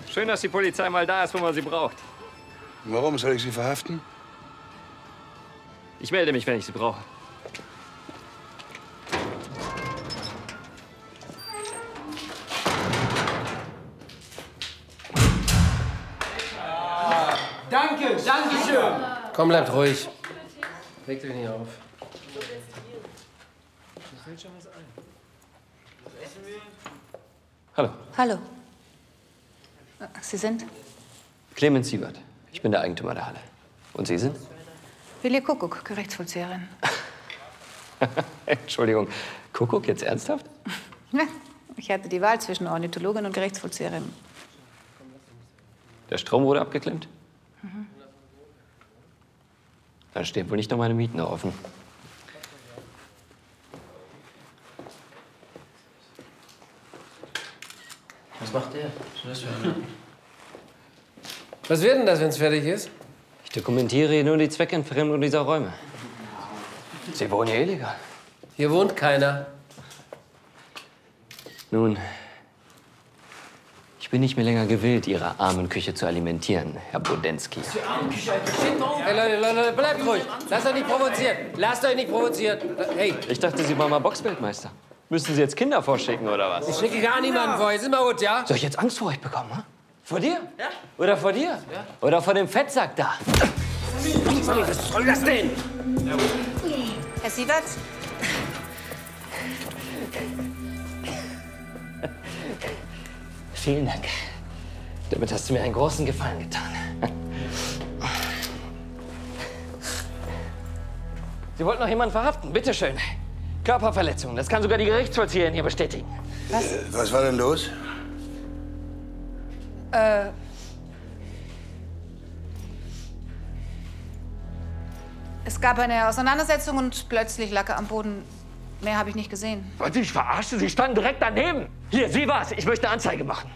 Schön, dass die Polizei mal da ist, wo man sie braucht. Warum soll ich Sie verhaften? Ich melde mich, wenn ich sie brauche. Danke, danke schön. Komm, bleibt ruhig. Regt euch nicht auf. Hallo. Hallo. Sie sind? Clemens Siebert. Ich bin der Eigentümer der Halle. Und Sie sind? Willi Kuckuck, Gerichtsvollzieherin. Entschuldigung. Kuckuck, jetzt ernsthaft? Ja, ich hatte die Wahl zwischen Ornithologin und Gerichtsvollzieherin. Der Strom wurde abgeklemmt? Mhm. Dann stehen wohl nicht noch meine Mieten offen. Was macht der? Was wird denn das, wenn es fertig ist? Ich dokumentiere hier nur die Zweckentfremdung dieser Räume. Sie wohnen hier illegal. Hier wohnt keiner. Nun, ich bin nicht mehr länger gewillt, Ihre Armenküche zu alimentieren, Herr Bodensky. Hey, Leute, bleibt ruhig. Lasst euch nicht provozieren. Lasst euch nicht provozieren. Hey. Ich dachte, Sie waren mal Boxweltmeister. Müssen Sie jetzt Kinder vorschicken, oder was? Ich schicke gar niemanden vor. Jetzt sind wir gut, ja? Soll ich jetzt Angst vor euch bekommen, hm? Vor dir? Ja. Oder vor dir? Ja. Oder vor dem Fettsack da? Was soll das denn? Herr Siebert? Vielen Dank. Damit hast du mir einen großen Gefallen getan. Sie wollten noch jemanden verhaften? Bitte schön. Körperverletzung. Das kann sogar die Gerichtsvollzieherin hier bestätigen. Was war denn los? Es gab eine Auseinandersetzung und plötzlich lag er am Boden. Mehr habe ich nicht gesehen. Wollen Sie mich verarschen? Sie standen direkt daneben. Hier, Sie war's. Ich möchte eine Anzeige machen.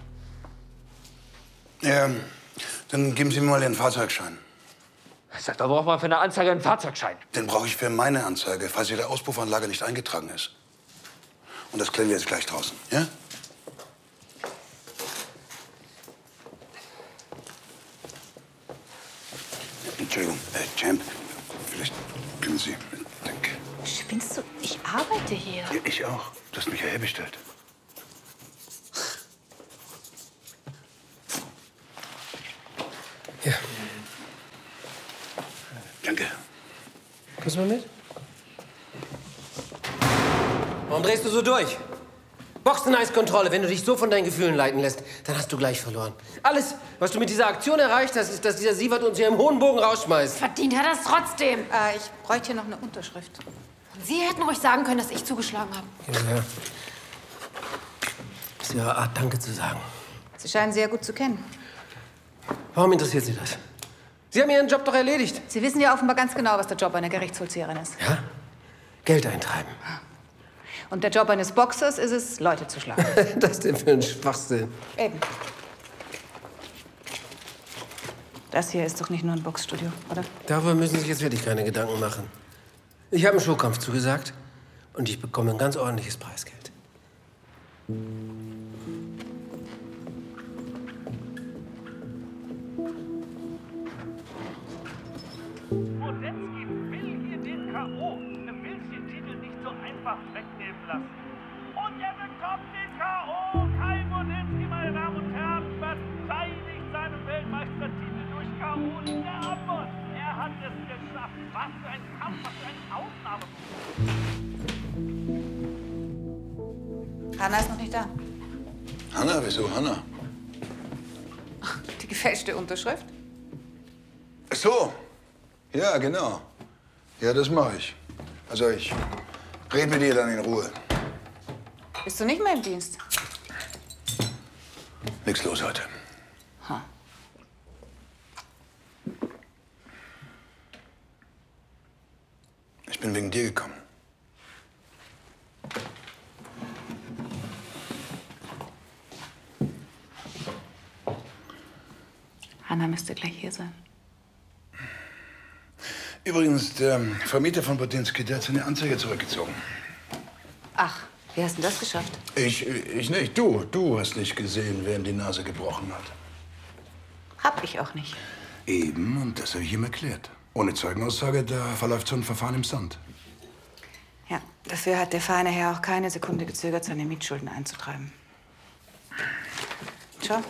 Ja, dann geben Sie mir mal Ihren Fahrzeugschein. Ich sag, da braucht man für eine Anzeige einen Fahrzeugschein. Den brauche ich für meine Anzeige, falls Ihre Auspuffanlage nicht eingetragen ist. Und das klären wir jetzt gleich draußen, ja? Entschuldigung, Champ, vielleicht können Sie... Danke. Spinnst du? Ich arbeite hier. Ja, ich auch. Du hast mich ja herbestellt. Ja. Danke. Kommst du mal mit? Warum drehst du so durch? Boxen-Eis-Kontrolle. Wenn du dich so von deinen Gefühlen leiten lässt, dann hast du gleich verloren. Alles, was du mit dieser Aktion erreicht hast, ist, dass dieser Sievert uns hier im hohen Bogen rausschmeißt. Verdient er das trotzdem. Ich bräuchte hier noch eine Unterschrift. Und Sie hätten ruhig sagen können, dass ich zugeschlagen habe. Ja. Das ist Ihre Art, Danke zu sagen. Sie scheinen sehr gut zu kennen. Warum interessiert Sie das? Sie haben Ihren Job doch erledigt. Sie wissen ja offenbar ganz genau, was der Job einer Gerichtsvollzieherin ist. Ja? Geld eintreiben. Und der Job eines Boxers ist es, Leute zu schlagen. Das denn für ein Schwachsinn? Eben. Das hier ist doch nicht nur ein Boxstudio, oder? Darüber müssen Sie sich jetzt wirklich keine Gedanken machen. Ich habe einen Showkampf zugesagt und ich bekomme ein ganz ordentliches Preisgeld. Bodensky will hier den K.O. Er will den Titel nicht so einfach wegnehmen lassen. Und er bekommt den K.O. Kai Bodensky, meine Damen und Herren, verteidigt seinen Weltmeistertitel durch K.O. in der Abmord. Er hat es geschafft. Was für ein Kampf, was für eine Aufnahme. Hanna ist noch nicht da. Hanna? Wieso Hanna? Die gefälschte Unterschrift? Ach so. Ja, genau. Ja, das mache ich. Also ich rede mit ihr dann in Ruhe. Bist du nicht mehr im Dienst? Nichts los heute. Ha. Ich bin wegen dir gekommen. Hanna müsste gleich hier sein. Übrigens, der Vermieter von Bodensky, der hat seine Anzeige zurückgezogen. Ach, wie hast du das geschafft? Ich nicht. Du hast nicht gesehen, wer ihm die Nase gebrochen hat. Hab ich auch nicht. Eben, und das habe ich ihm erklärt. Ohne Zeugenaussage, da verläuft so ein Verfahren im Sand. Ja, dafür hat der feine Herr auch keine Sekunde gezögert, seine Mietschulden einzutreiben. Schau.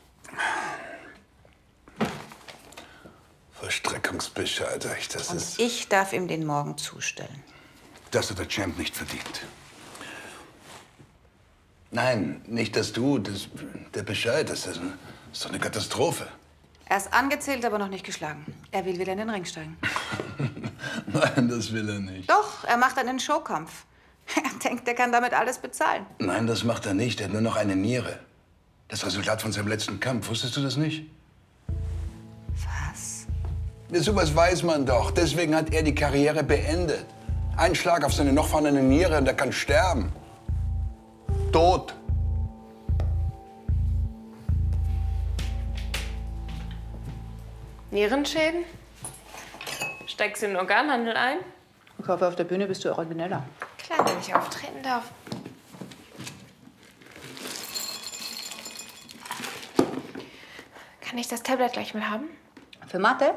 Vollstreckungsbescheid, echt, das Und ist... ich darf ihm den morgen zustellen. Das hat der Champ nicht verdient. Nein, nicht, dass du, der Bescheid, das ist doch eine Katastrophe. Er ist angezählt, aber noch nicht geschlagen. Er will wieder in den Ring steigen. Nein, das will er nicht. Doch, er macht einen Showkampf. Er denkt, er kann damit alles bezahlen. Nein, das macht er nicht. Er hat nur noch eine Niere. Das Resultat von seinem letzten Kampf. Wusstest du das nicht? Was? Ja, sowas weiß man doch. Deswegen hat er die Karriere beendet. Ein Schlag auf seine noch vorhandene Niere und er kann sterben. Tot. Nierenschäden? Steigst du in den Organhandel ein? Ich hoffe, auf der Bühne bist du origineller. Klar, wenn ich auftreten darf. Kann ich das Tablet gleich mal haben? Für Mathe?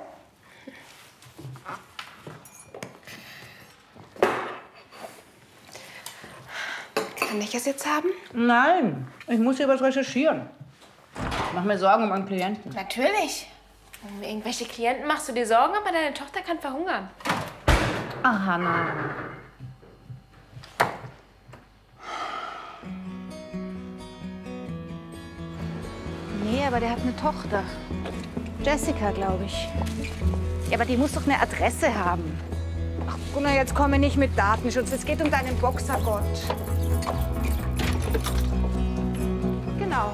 Kann ich es jetzt haben? Nein, ich muss hier was recherchieren. Ich mach mir Sorgen um einen Klienten. Natürlich. Um irgendwelche Klienten machst du dir Sorgen, aber deine Tochter kann verhungern. Ach, Hannah. Nee, aber der hat eine Tochter. Jessica, glaube ich. Ja, aber die muss doch eine Adresse haben. Ach, Gunnar, jetzt komme nicht mit Datenschutz. Es geht um deinen Boxergott. Genau.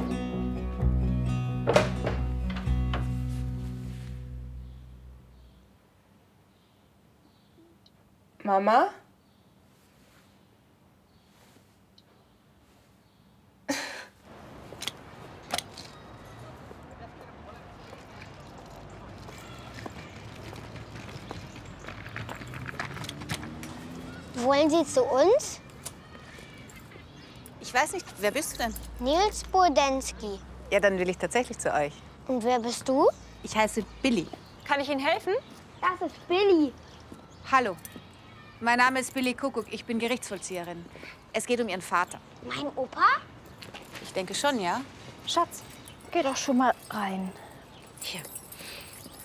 Mama? Wollen Sie zu uns? Ich weiß nicht, wer bist du denn? Nils Bodensky. Ja, dann will ich tatsächlich zu euch. Und wer bist du? Ich heiße Billy. Kann ich Ihnen helfen? Das ist Billy. Hallo. Mein Name ist Billy Kuckuck. Ich bin Gerichtsvollzieherin. Es geht um Ihren Vater. Mein Opa? Ich denke schon, ja? Schatz, geh doch schon mal rein. Hier.